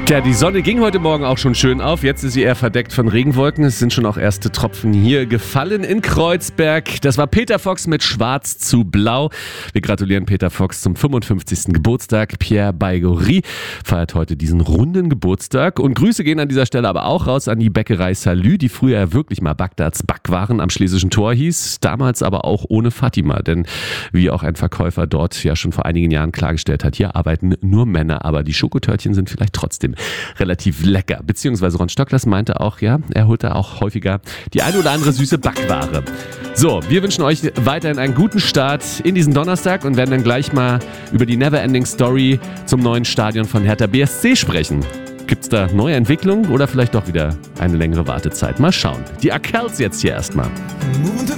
Tja, die Sonne ging heute Morgen auch schon schön auf. Jetzt ist sie eher verdeckt von Regenwolken. Es sind schon auch erste Tropfen hier gefallen in Kreuzberg. Das war Peter Fox mit Schwarz zu Blau. Wir gratulieren Peter Fox zum 55. Geburtstag. Pierre Baigorry feiert heute diesen runden Geburtstag. Und Grüße gehen an dieser Stelle aber auch raus an die Bäckerei Salü, die früher wirklich mal Bagdads Backwaren am Schlesischen Tor hieß. Damals aber auch ohne Fatima. Denn wie auch ein Verkäufer dort ja schon vor einigen Jahren klargestellt hat, hier arbeiten nur Männer. Aber die Schokotörtchen sind vielleicht trotzdem relativ lecker. Beziehungsweise Ron Stocklers meinte auch, ja, er holt da auch häufiger die ein oder andere süße Backware. So, wir wünschen euch weiterhin einen guten Start in diesen Donnerstag und werden dann gleich mal über die Neverending Story zum neuen Stadion von Hertha BSC sprechen. Gibt's da neue Entwicklungen oder vielleicht doch wieder eine längere Wartezeit? Mal schauen. Die Accels jetzt hier erstmal.